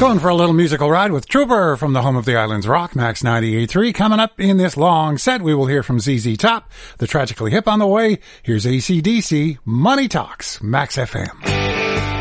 Going for a little musical ride with Trooper from the home of the island's rock, Max 98.3. Coming up in this long set, we will hear from ZZ Top, the Tragically Hip on the way. Here's AC/DC, Money Talks, Max FM.